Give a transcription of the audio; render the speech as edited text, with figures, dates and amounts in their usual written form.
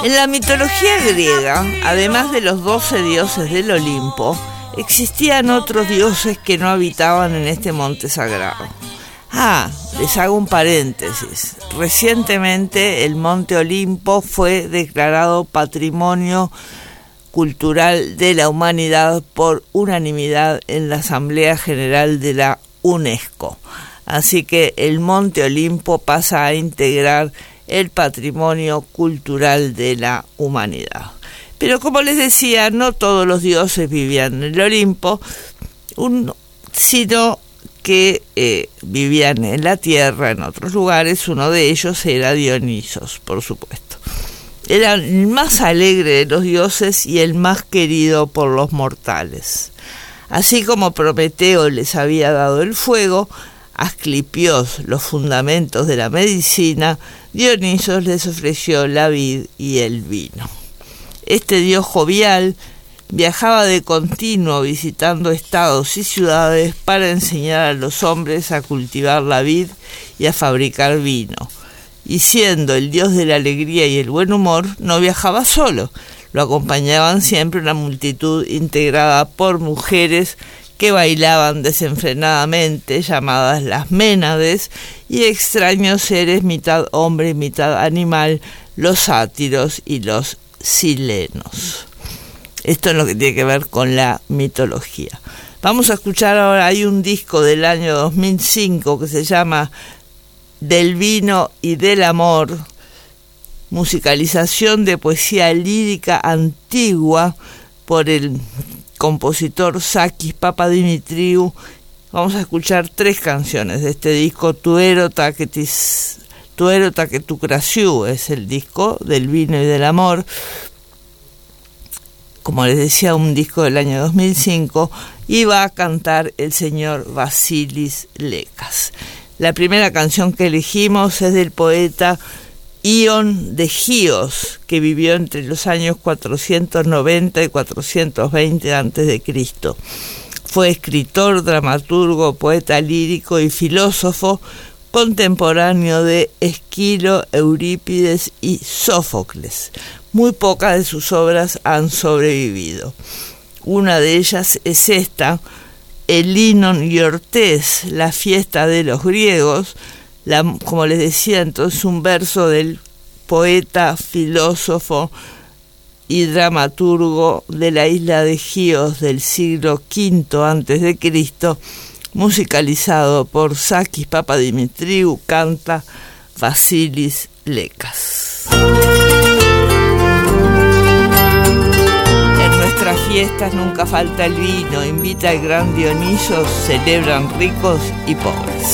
En la mitología griega, además de los 12 dioses del Olimpo, existían otros dioses que no habitaban en este monte sagrado. Les hago un paréntesis. Recientemente el monte Olimpo fue declarado Patrimonio Cultural de la Humanidad por unanimidad en la Asamblea General de la UNESCO. Así que el monte Olimpo pasa a integrar el patrimonio cultural de la humanidad. Pero como les decía, no todos los dioses vivían en el Olimpo, sino que vivían en la tierra, en otros lugares. Uno de ellos era Dionisos, por supuesto. Era el más alegre de los dioses y el más querido por los mortales. Así como Prometeo les había dado el fuego, Asclepios los fundamentos de la medicina, Dionisos les ofreció la vid y el vino. Este dios jovial viajaba de continuo visitando estados y ciudades para enseñar a los hombres a cultivar la vid y a fabricar vino. Y siendo el dios de la alegría y el buen humor, no viajaba solo. Lo acompañaban siempre una multitud integrada por mujeres que bailaban desenfrenadamente, llamadas las Ménades, y extraños seres mitad hombre y mitad animal, los sátiros y los silenos. Esto es lo que tiene que ver con la mitología. Vamos a escuchar ahora, hay un disco del año 2005 que se llama Del vino y del amor, musicalización de poesía lírica antigua por el compositor Sakis Papadimitriou. Vamos a escuchar 3 canciones de este disco. Tu éroτα que tu crasiu es el disco del vino y del amor. Como les decía, un disco del año 2005, y va a cantar el señor Vasilis Lekas. La primera canción que elegimos es del poeta Ion de Chios, que vivió entre los años 490 y 420 a.C. Fue escritor, dramaturgo, poeta lírico y filósofo contemporáneo de Esquilo, Eurípides y Sófocles. Muy pocas de sus obras han sobrevivido. Una de ellas es esta, el Inon y Ortés, la fiesta de los griegos, como les decía entonces, un verso del poeta, filósofo y dramaturgo de la isla de Chios del siglo V a.C., musicalizado por Sakis Papadimitriou, canta Vasilis Lekas. En nuestras fiestas nunca falta el vino, invita al gran Dioniso, celebran ricos y pobres.